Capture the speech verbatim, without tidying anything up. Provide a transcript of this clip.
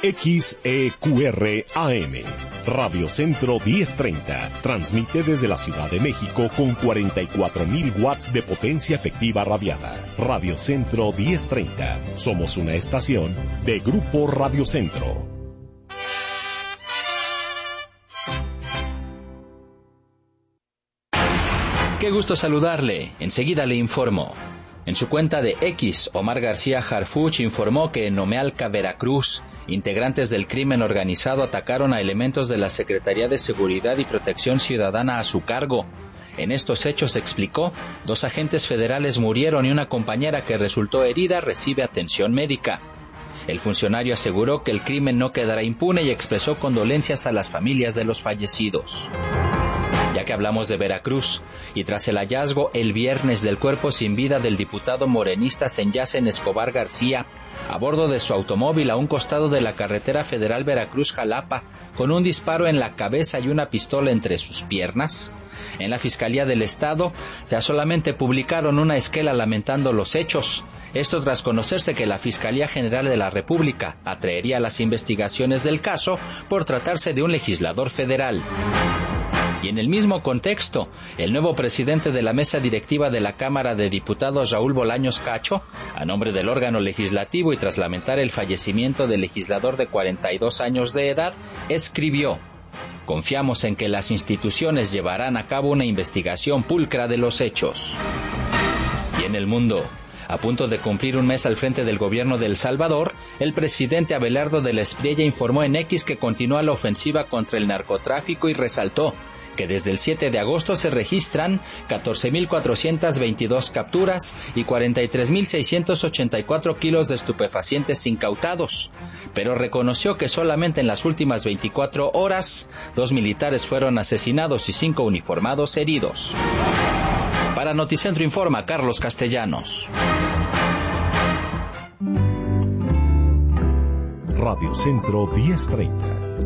X E Q R A M. Radio Centro diez treinta. Transmite desde la Ciudad de México con cuarenta y cuatro mil watts de potencia efectiva radiada. Radio Centro diez treinta. Somos una estación de Grupo Radio Centro. Qué gusto saludarle. Enseguida le informo. En su cuenta de X, Omar García Harfuch informó que en Nomealca, Veracruz, integrantes del crimen organizado atacaron a elementos de la Secretaría de Seguridad y Protección Ciudadana a su cargo. En estos hechos, explicó, dos agentes federales murieron y una compañera que resultó herida recibe atención médica. El funcionario aseguró que el crimen no quedará impune y expresó condolencias a las familias de los fallecidos. Ya que hablamos de Veracruz, y tras el hallazgo el viernes del cuerpo sin vida del diputado morenista Senyacen Escobar García, a bordo de su automóvil a un costado de la carretera federal Veracruz-Jalapa, con un disparo en la cabeza y una pistola entre sus piernas, en la Fiscalía del Estado ya solamente publicaron una esquela lamentando los hechos. Esto tras conocerse que la Fiscalía General de la República atraería las investigaciones del caso por tratarse de un legislador federal. Y en el mismo contexto, el nuevo presidente de la mesa directiva de la Cámara de Diputados, Raúl Bolaños Cacho, a nombre del órgano legislativo y tras lamentar el fallecimiento del legislador de cuarenta y dos años de edad, escribió: confiamos en que las instituciones llevarán a cabo una investigación pulcra de los hechos. Y en el mundo, a punto de cumplir un mes al frente del gobierno de El Salvador, el presidente Abelardo de la Espriella informó en X que continúa la ofensiva contra el narcotráfico y resaltó que desde el siete de agosto se registran catorce mil cuatrocientas veintidós capturas y cuarenta y tres mil seiscientos ochenta y cuatro kilos de estupefacientes incautados, pero reconoció que solamente en las últimas veinticuatro horas, dos militares fueron asesinados y cinco uniformados heridos. Para Noticentro informa Carlos Castellanos. Radio Centro diez treinta,